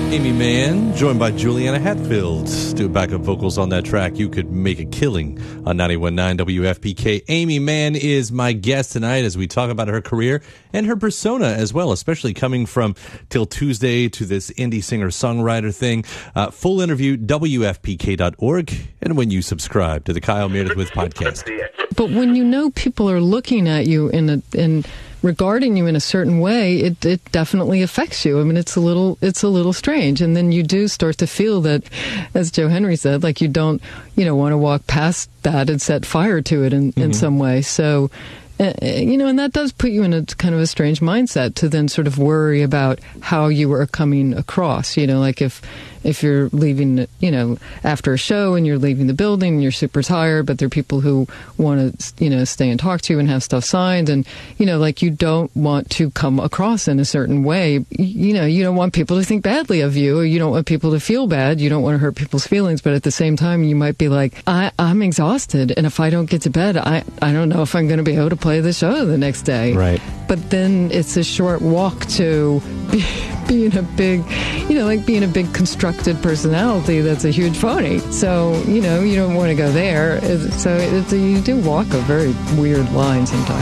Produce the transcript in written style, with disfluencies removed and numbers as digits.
Amy Mann, joined by Juliana Hatfield. Do backup vocals on that track. You could make a killing on 91.9 WFPK. Amy Mann is my guest tonight as we talk about her career and her persona as well, especially coming from Till Tuesday to this indie singer-songwriter thing. Full interview, WFPK.org, and when you subscribe to the Kyle Meredith With podcast. But when you know people are looking at you in regarding you in a certain way, it definitely affects you. I mean, it's a little strange. And then you do start to feel that, as Joe Henry said, like you don't, want to walk past that and set fire to it in some way. So, and that does put you in a kind of a strange mindset to then sort of worry about how you are coming across, like if you're leaving, after a show and you're leaving the building and you're super tired, but there are people who want to, stay and talk to you and have stuff signed. And, like you don't want to come across in a certain way. You don't want people to think badly of you, or you don't want people to feel bad. You don't want to hurt people's feelings. But at the same time, you might be like, I'm exhausted. And if I don't get to bed, I don't know if I'm going to be able to play the show the next day. Right. But then it's a short walk to being a big, being a big constructed personality that's a huge phony. So, you don't want to go there. So you do walk a very weird line sometimes.